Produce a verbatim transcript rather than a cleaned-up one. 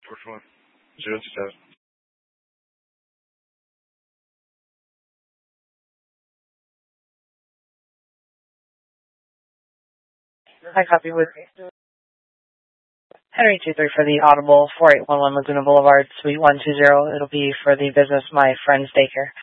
four four one zero two seven. Hi, copy with Henry two three for the Audible four eight one one Laguna Boulevard, Suite one two zero. It'll be for the business My Friend's Daycare.